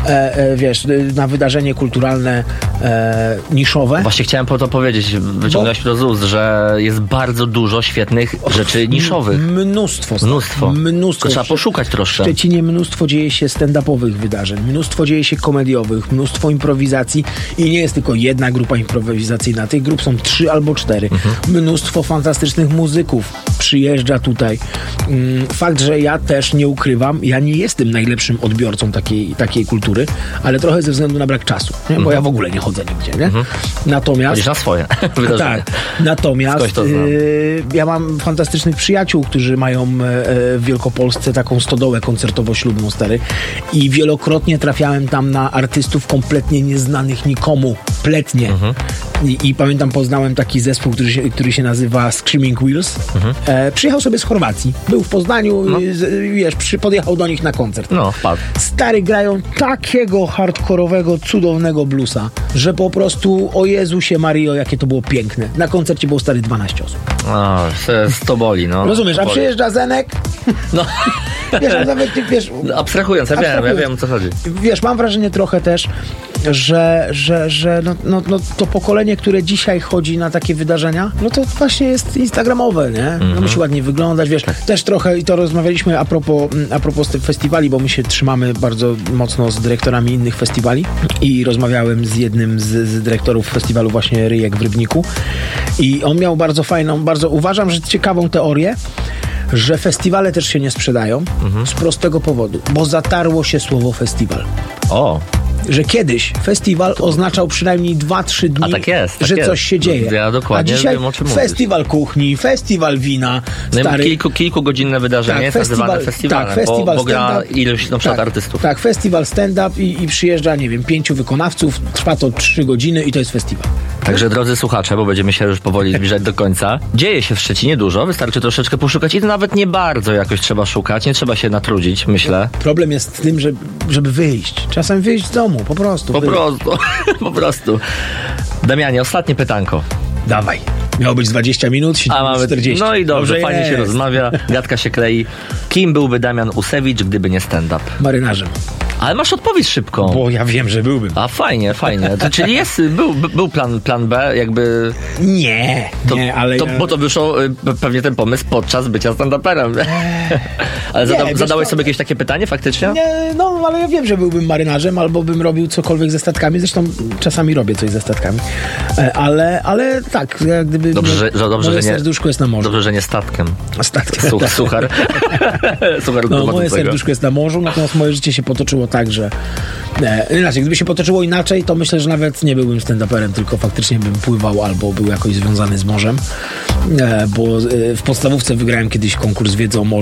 wiesz, na wydarzenie kulturalne niszowe. Właśnie chciałem po to powiedzieć, wyciągnąłeś to z ust, że jest bardzo dużo świetnych rzeczy niszowych. Mnóstwo. To trzeba poszukać troszkę. W Szczecinie mnóstwo dzieje się stand-upowych wydarzeń, mnóstwo dzieje się komediowych, mnóstwo improwizacji i nie jest tylko jedna grupa improwizacyjna. Tych grup są 3 albo 4. Mnóstwo fantastycznych muzyków przyjeżdża tutaj. Fakt, że ja też nie ukrywam, ja nie jestem najlepszym odbiorcą takiej kultury, ale trochę ze względu na brak czasu, nie? Bo ja w ogóle nie chodzę nigdzie, nie? Natomiast... Chodzisz na swoje wydarzenia. Tak. Natomiast ja mam fantastycznych przyjaciół, którzy mają w Wielkopolsce taką stodołę koncertowo-ślubną, stary, i wielokrotnie trafiałem tam na artystów kompletnie nieznanych nikomu, pletnie. I pamiętam, poznałem taki zespół, który się nazywa Screaming Wheels. Przyjechał sobie z Chorwacji. Był w Poznaniu, wiesz, podjechał do nich na koncert. Wpadł. Stary, grają takiego hardkorowego, cudownego bluesa, że po prostu, o Jezusie Mario, jakie to było piękne. Na koncercie było, stary, 12 osób. To boli, no. Rozumiesz, a przyjeżdża Zenek? No. Wiesz, nawet, wiesz... Abstrahując, ja wiem, o co chodzi. Wiesz, mam wrażenie trochę też, że to pokolenie, które dzisiaj chodzi na takie wydarzenia, no to właśnie jest instagramowe, nie? No musi ładnie wyglądać, wiesz, też trochę, i to rozmawialiśmy a propos tych festiwali, bo my się trzymamy bardzo mocno z dyrektorami innych festiwali i rozmawiałem z jednym z dyrektorów festiwalu właśnie Ryjek w Rybniku i on miał bardzo fajną, uważam, że ciekawą teorię, że festiwale też się nie sprzedają z prostego powodu, bo zatarło się słowo festiwal. Że kiedyś festiwal oznaczał przynajmniej 2-3 dni, że coś się dzieje. Ja dokładnie a dzisiaj wiem, o czym festiwal kuchni, festiwal wina. Stary... Kilkugodzinne wydarzenie jest nazywane festiwalem, bo gra ilość na przykład artystów. Tak, festiwal stand-up i przyjeżdża, nie wiem, 5 wykonawców, trwa to 3 godziny i to jest festiwal. Także drodzy słuchacze, bo będziemy się już powoli zbliżać do końca. Dzieje się w Szczecinie dużo, wystarczy troszeczkę poszukać i to nawet nie bardzo jakoś trzeba szukać, nie trzeba się natrudzić, myślę. Problem jest w tym, żeby wyjść. Czasem wyjść z domu, po prostu. Po prostu. Damianie, ostatnie pytanko. Dawaj. Miało być 20 minut, 40. No i dobrze, fajnie się rozmawia, gadka się klei. Kim byłby Damian Usewicz, gdyby nie stand-up? Marynarzem. Ale masz odpowiedź szybko. Bo ja wiem, że byłbym. A fajnie. To, czyli był plan B, jakby... Nie, ale... Bo to wyszło pewnie ten pomysł podczas bycia stand-uperem. Ale zadałeś sobie jakieś takie pytanie faktycznie? Nie, no ale ja wiem, że byłbym marynarzem, albo bym robił cokolwiek ze statkami. Zresztą czasami robię coś ze statkami. Ale tak, jak gdyby... Dobrze, że serduszko jest na morzu. Dobrze, że nie statkiem. Statkiem. Suchar. Moje serduszko jest na morzu, natomiast moje życie się potoczyło tak, że... Inaczej, gdyby się potoczyło inaczej, to myślę, że nawet nie byłbym stand-uperem, tylko faktycznie bym pływał albo był jakoś związany z morzem. Bo w podstawówce wygrałem kiedyś konkurs wiedzy o morzu.